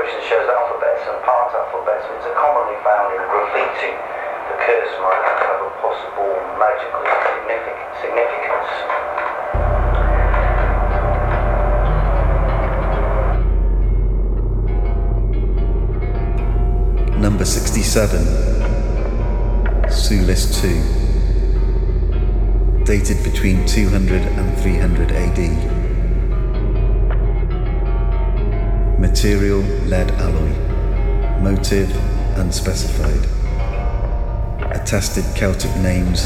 inscription shows alphabets and part alphabets, which are commonly found in graffiti. The curse might have a possible magical significance. Number 67, Sulis II, dated between 200 and 300 AD. Material lead alloy, motive unspecified. Attested Celtic names.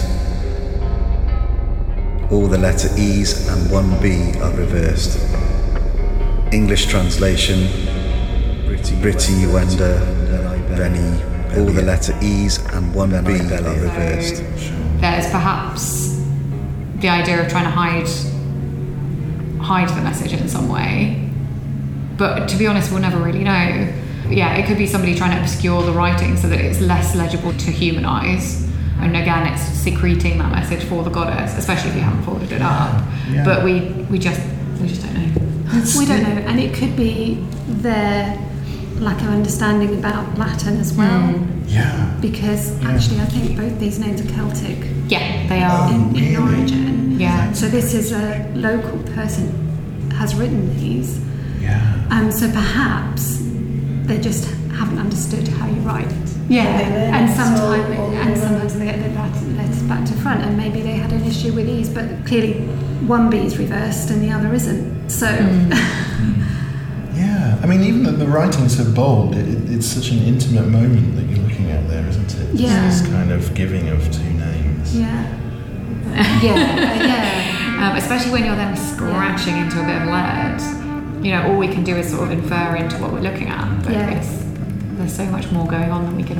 All the letter E's and one B are reversed. English translation, Briti Wenda, Reni, all the letter E's and one B are reversed. There's perhaps the idea of trying to hide the message in some way, but to be honest, we'll never really know. Yeah, it could be somebody trying to obscure the writing so that it's less legible to humanise. And again, it's secreting that message for the goddess, especially if you haven't folded it up. Yeah. But we just don't know. We don't know, and it could be their lack of understanding about Latin as well. Yeah. Because actually, I think both these names are Celtic. Yeah, they are. In origin. Yeah. So this is a local person has written these. Yeah. So perhaps they just haven't understood how you write. Yeah. And sometimes they get the letters back to front, and maybe they had an issue with these, but clearly one B is reversed and the other isn't. So. Yeah, I mean, even the writing's so bold, it's such an intimate moment that you're looking at there, isn't it? Yeah. It's this kind of giving of two names. Yeah. Yeah. Especially when you're then scratching into a bit of lead. You know, all we can do is sort of infer into what we're looking at, but there's so much more going on than we can